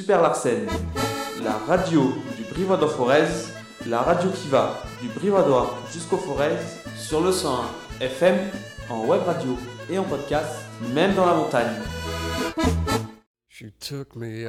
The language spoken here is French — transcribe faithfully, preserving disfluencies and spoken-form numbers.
Super Larsen, la radio du Brivadois-Forez, la radio qui va du Brivadois jusqu'au Forez, sur le cent un F M, en web radio et en podcast, même dans la montagne. She took me